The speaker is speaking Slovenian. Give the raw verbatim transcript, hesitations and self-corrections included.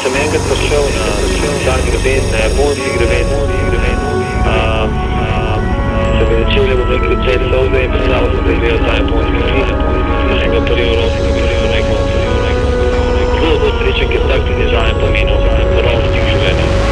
sem enkrat prišel na ta greben, na japonski greben, um, se mi začeli, bom rekel, cel solze in predstavljal sem, da gledajo tam